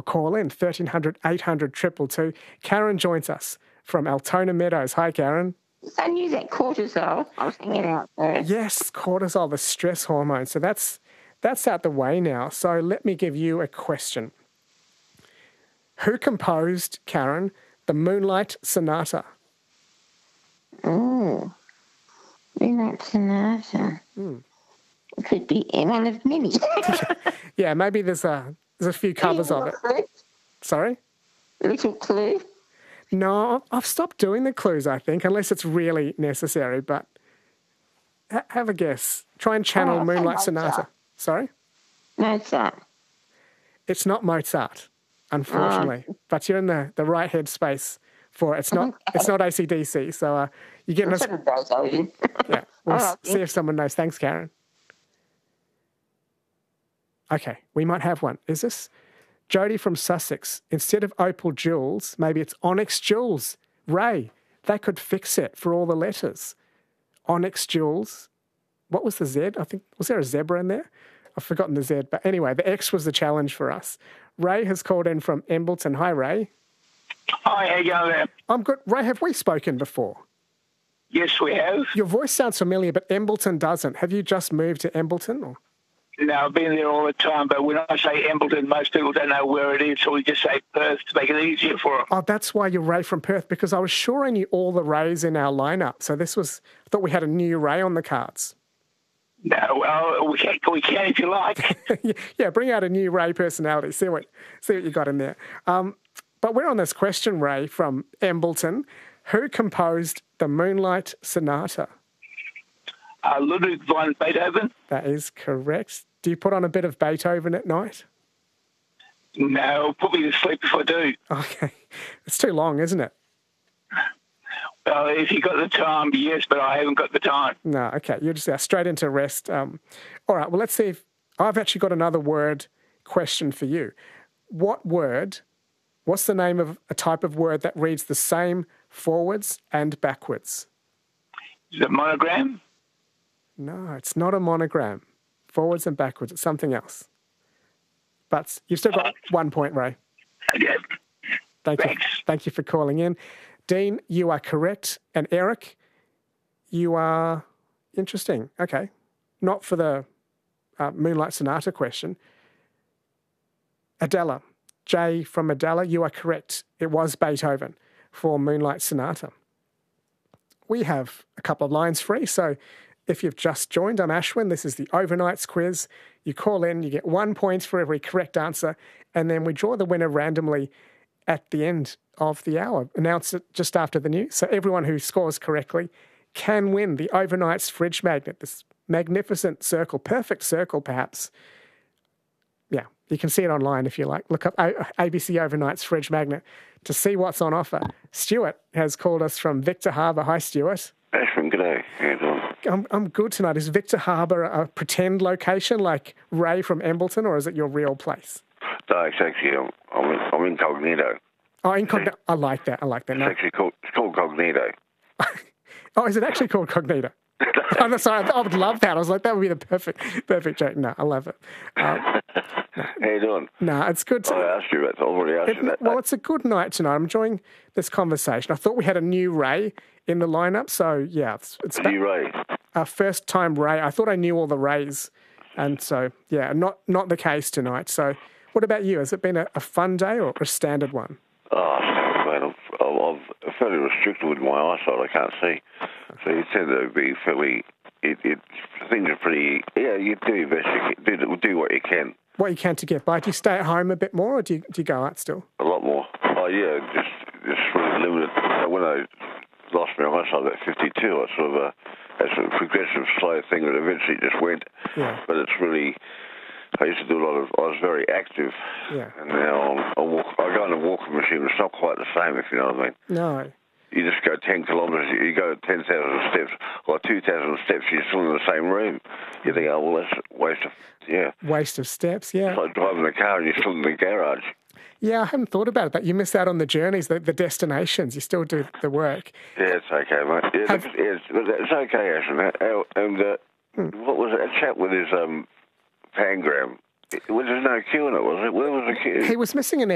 call in, 1300 800 222. Karen joins us from Altona Meadows. Hi, Karen. I knew that cortisol. I was hanging out there. Yes, cortisol, the stress hormone. So that's out the way now. So let me give you a question. Who composed, Karen, the Moonlight Sonata? Oh, Moonlight Sonata. It could be one of many. Yeah, maybe there's a few covers of it. Clue? Sorry? Little clue? No, I've stopped doing the clues, I think, unless it's really necessary. But have a guess. Try and channel Moonlight Sonata. Sorry? Mozart. It's not Mozart, unfortunately. But you're in the right headspace for it. It's not AC/DC. So you're getting us. Yeah, we'll see if someone knows. Thanks, Karen. Okay, we might have one. Is this Jody from Sussex? Instead of opal jewels, maybe it's onyx jewels. Ray, that could fix it for all the letters. Onyx jewels. What was the Z? I think, was there a zebra in there? I've forgotten the Z. But anyway, the X was the challenge for us. Ray has called in from Embleton. Hi, Ray. Hi, how you going there? I'm good. Ray, have we spoken before? Yes, we have. Your voice sounds familiar, but Embleton doesn't. Have you just moved to Embleton? Or? No, I've been there all the time, but when I say Embleton, most people don't know where it is, so we just say Perth to make it easier for them. Oh, that's why you're Ray from Perth, because I was sure I knew all the Rays in our lineup. So I thought we had a new Ray on the cards. No, well, we can if you like. Yeah, bring out a new Ray personality. See what you got in there. But we're on this question, Ray, from Embleton. Who composed the Moonlight Sonata? Ludwig van Beethoven. That is correct. Do you put on a bit of Beethoven at night? No, put me to sleep if I do. Okay. It's too long, isn't it? Well, if you got the time, yes, but I haven't got the time. No, okay. You're just straight into rest. All right, well, let's see if I've actually got another word question for you. What's the name of a type of word that reads the same forwards and backwards? Is it monogram? No, it's not a monogram. Forwards and backwards. It's something else. But you've still got 1 point, Ray. Okay. Thank you for calling in. Dean, you are correct. And Eric, you are interesting. Okay. Not for the Moonlight Sonata question. Adela. Jay from Adela, you are correct. It was Beethoven for Moonlight Sonata. We have a couple of lines free, so if you've just joined, I'm Ashwin. This is the Overnights quiz. You call in, you get 1 point for every correct answer, and then we draw the winner randomly at the end of the hour. Announce it just after the news. So everyone who scores correctly can win the Overnights fridge magnet, this magnificent circle, perfect circle perhaps. Yeah, you can see it online if you like. Look up ABC Overnights fridge magnet to see what's on offer. Stuart has called us from Victor Harbour. Hi, Stuart. Ashwin, g'day. How you doing? I'm good tonight. Is Victor Harbour a pretend location like Ray from Embleton, or is it your real place? No, it's actually, I'm incognito. Oh, incognito. I like that. It's actually called Cognito. Oh, is it actually called Cognito? Oh, no, sorry, I would love that. I was like, that would be the perfect joke. No, I love it. How you doing? No, it's good. I asked you that. I already asked you that. Well, it's a good night tonight. I'm enjoying this conversation. I thought we had a new Ray in the lineup, so yeah, it's new Ray. Our first time Ray. I thought I knew all the Rays, and so yeah, not the case tonight. So, what about you? Has it been a fun day or a standard one? Oh, man, I'm fairly restricted with my eyesight. I can't see, so you tend to be fairly. Things are pretty. Yeah, you do your best. Do what you can. What you can to get by. Do you stay at home a bit more, or do you go out still? A lot more. Oh yeah, just really limited. When I lost my eyesight at 52, I sort of it's a progressive, slow thing that eventually just went. Yeah. But it's really. I used to do a lot of. I was very active. Yeah. And now I go on a walking machine. It's not quite the same, if you know what I mean. No. You just go 10 kilometres, you go 10,000 steps, or 2,000 steps, you're still in the same room. You think, oh, well, that's a waste of steps, yeah. It's like driving a car and you're still in the garage. Yeah, I hadn't thought about it, but you miss out on the journeys, the destinations. You still do the work. Yeah, it's okay, mate. It's okay, Ashton. And what was it? A chap with his Pangram. Well, there's no queue in it, was it? Where was the queue? He was missing an